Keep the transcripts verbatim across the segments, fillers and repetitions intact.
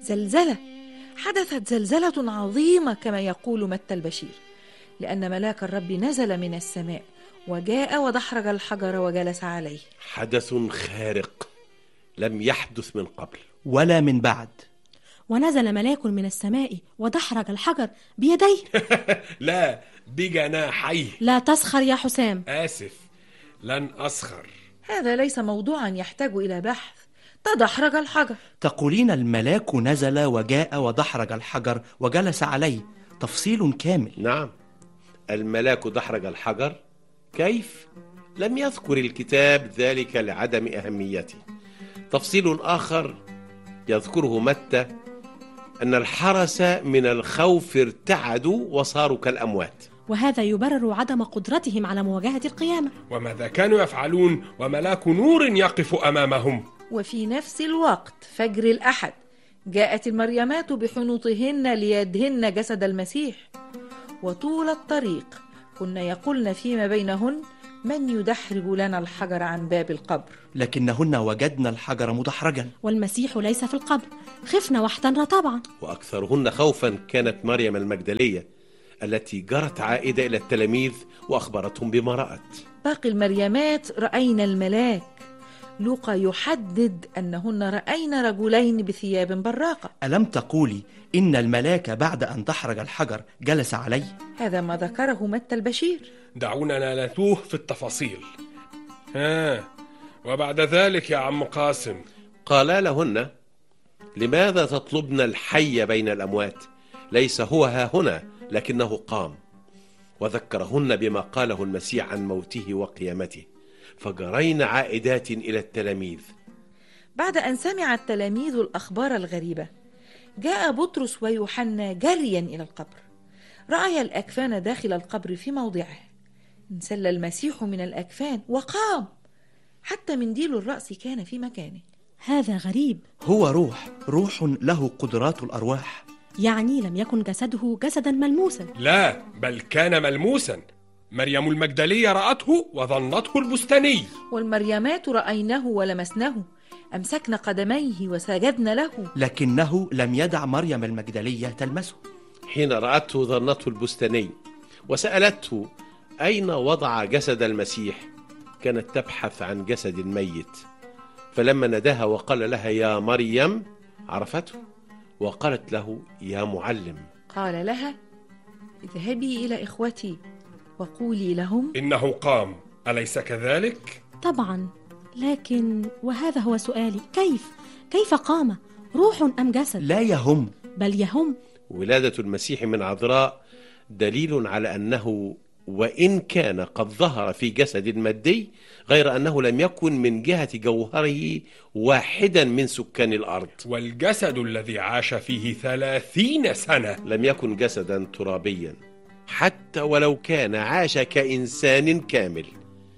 زلزلة، حدثت زلزلة عظيمة كما يقول متى البشير، لأن ملاك الرب نزل من السماء وجاء ودحرج الحجر وجلس عليه. حدث خارق لم يحدث من قبل ولا من بعد. ونزل ملاك من السماء ودحرج الحجر بيديه. لا، بجناحيه. لا تسخر يا حسام. آسف، لن أسخر. هذا ليس موضوعا يحتاج إلى بحث. تدحرج الحجر. تقولين الملاك نزل وجاء ودحرج الحجر وجلس عليه، تفصيل كامل. نعم، الملاك دحرج الحجر. كيف؟ لم يذكر الكتاب ذلك لعدم أهميته. تفصيل آخر يذكره متى أن الحرس من الخوف ارتعدوا وصاروا كالأموات، وهذا يبرر عدم قدرتهم على مواجهة القيامة. وماذا كانوا يفعلون وملاك نور يقف أمامهم؟ وفي نفس الوقت فجر الأحد جاءت المريمات بحنوطهن ليدهن جسد المسيح، وطول الطريق كنا يقولن فيما بينهن: من يدحرج لنا الحجر عن باب القبر؟ لكنهن وجدن الحجر مدحرجا والمسيح ليس في القبر، خفنا واحترنا طبعا. وأكثرهن خوفا كانت مريم المجدلية التي جرت عائدة إلى التلاميذ وأخبرتهم بما رأت. باقي المريمات رأينا الملاك. لوقا يحدد أنهن رأين رجلين بثياب براقة. ألم تقولي إن الملاك بعد أن دحرج الحجر جلس عليه؟ هذا ما ذكره متى البشير. دعونا نتوه في التفاصيل. ها، وبعد ذلك يا عم قاسم؟ قال لهن: لماذا تطلبن الحي بين الأموات؟ ليس هو ها هنا، لكنه قام. وذكرهن بما قاله المسيح عن موته وقيامته، فجرين عائدات إلى التلاميذ. بعد أن سمع التلاميذ الأخبار الغريبة، جاء بطرس ويوحنا جريا إلى القبر. رأي الأكفان داخل القبر في موضعه. انسل المسيح من الأكفان وقام، حتى منديل الرأس كان في مكانه. هذا غريب. هو روح، روح له قدرات الأرواح. يعني لم يكن جسده جسدا ملموسا. لا، بل كان ملموسا. مريم المجدلية رأته وظنته البستاني، والمريمات رأينه ولمسنه، أمسكنا قدميه وسجدنا له. لكنه لم يدع مريم المجدلية تلمسه. حين رأته ظنته البستاني وسألته أين وضع جسد المسيح، كانت تبحث عن جسد ميت. فلما نداها وقال لها يا مريم عرفته، وقالت له يا معلم. قال لها: اذهبي إلى إخوتي وقولي لهم إنه قام. أليس كذلك؟ طبعا، لكن وهذا هو سؤالي: كيف؟ كيف قام؟ روح أم جسد؟ لا يهم. بل يهم. ولادة المسيح من عذراء دليل على أنه وإن كان قد ظهر في جسد مادي، غير أنه لم يكن من جهة جوهره واحدا من سكان الأرض. والجسد الذي عاش فيه ثلاثين سنة لم يكن جسدا ترابيا، حتى ولو كان عاش كإنسان كامل.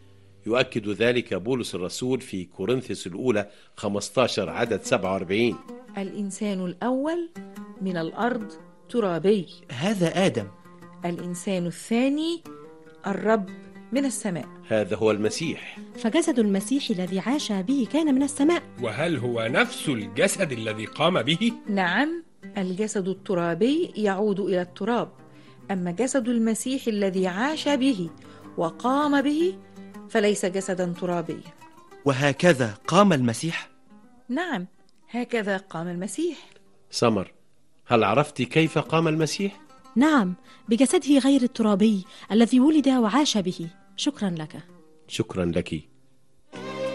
يؤكد ذلك بولس الرسول في كورنثوس الأولى خمسة عشر عدد سبعة وأربعين: الإنسان الأول من الأرض ترابي. هذا آدم. الإنسان الثاني الرب من السماء. هذا هو المسيح. فجسد المسيح الذي عاش به كان من السماء. وهل هو نفس الجسد الذي قام به؟ نعم، الجسد الترابي يعود إلى التراب، أما جسد المسيح الذي عاش به وقام به فليس جسدا ترابيا. وهكذا قام المسيح؟ نعم، هكذا قام المسيح. سمر، هل عرفت كيف قام المسيح؟ نعم، بجسده غير الترابي الذي ولد وعاش به. شكرا لك. شكرا لك.